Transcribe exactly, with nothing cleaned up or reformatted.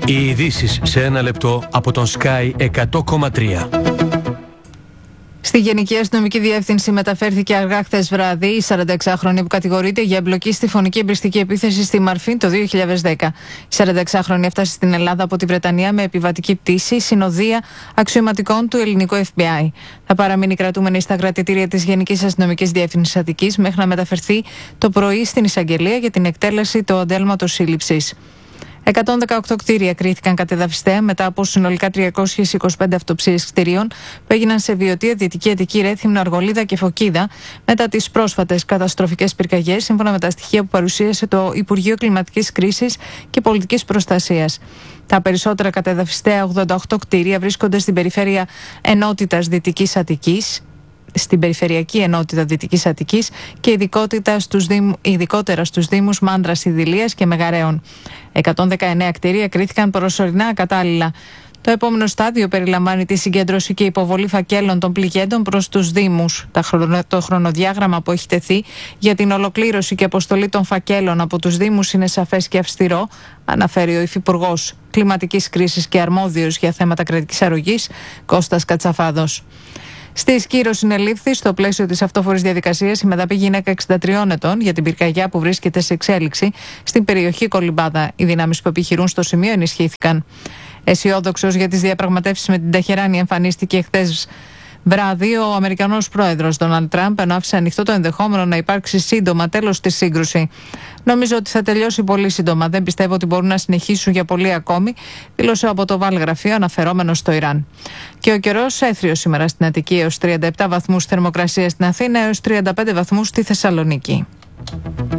Οι ειδήσεις σε ένα λεπτό από τον Sky εκατό κόμμα τρία. Στη Γενική Αστυνομική Διεύθυνση μεταφέρθηκε αργά χθες βράδυ η σαρανταεξάχρονη που κατηγορείται για εμπλοκή στη φωνική εμπριστική επίθεση στη Μαρφίν το δύο χιλιάδες δέκα. Η σαρανταεξάχρονη έφτασε στην Ελλάδα από τη Βρετανία με επιβατική πτήση, συνοδεία αξιωματικών του ελληνικού εφ μπι άι. Θα παραμείνει κρατούμενη στα κρατητήρια της Γενικής Αστυνομικής Διεύθυνσης Αττικής μέχρι να μεταφερθεί το πρωί στην εισαγγελία για την εκτέλεση του αντέλματος σύλληψης. εκατόν δεκαοκτώ κτίρια κρίθηκαν κατεδαφιστέα μετά από συνολικά τριακόσιες είκοσι πέντε αυτοψίες κτιρίων που έγιναν σε Βιωτία, Δυτική Αττική, Ρέθυμνο, Αργολίδα και Φωκίδα μετά τις πρόσφατες καταστροφικές πυρκαγιές, σύμφωνα με τα στοιχεία που παρουσίασε το Υπουργείο Κλιματικής Κρίσης και Πολιτικής Προστασίας. Τα περισσότερα κατεδαφιστέα ογδόντα οκτώ κτίρια βρίσκονται στην περιφέρεια Ενότητας Δυτικής Αττικής, στην Περιφερειακή Ενότητα Δυτικής Αττικής και στους δήμου, ειδικότερα στους Δήμους Μάνδρας, Ιδηλίας και Μεγαρέων. εκατόν δεκαεννέα κτίρια κρίθηκαν προσωρινά ακατάλληλα. Το επόμενο στάδιο περιλαμβάνει τη συγκέντρωση και υποβολή φακέλων των πληγέντων προς τους Δήμους. Το χρονοδιάγραμμα που έχει τεθεί για την ολοκλήρωση και αποστολή των φακέλων από τους Δήμους είναι σαφές και αυστηρό, αναφέρει ο Υφυπουργός Κλιματικής Κρίσης και αρμόδιος για θέματα κρατικής αρρωγής, Κώστας Κατσαφάδος. Στη Σκύρο συνελήφθη στο πλαίσιο της αυτόφορης διαδικασίας η μεταπή γυναίκα εξήντα τριών ετών για την πυρκαγιά που βρίσκεται σε εξέλιξη στην περιοχή Κολυμπάδα. Οι δυνάμεις που επιχειρούν στο σημείο ενισχύθηκαν. Αισιόδοξος για τις διαπραγματεύσεις με την Τεχεράνη εμφανίστηκε χθες βράδυ ο Αμερικανός πρόεδρος Ντόναλντ Τραμπ, ενώ άφησε ανοιχτό το ενδεχόμενο να υπάρξει σύντομα τέλος στη σύγκρουση. Νομίζω ότι θα τελειώσει πολύ σύντομα. Δεν πιστεύω ότι μπορούν να συνεχίσουν για πολύ ακόμη, δήλωσε από το Βάλ γραφείο αναφερόμενο στο Ιράν. Και ο καιρός έθριος σήμερα στην Αττική έως τριάντα επτά βαθμούς θερμοκρασία στην Αθήνα έως τριάντα πέντε βαθμούς στη Θεσσαλονίκη.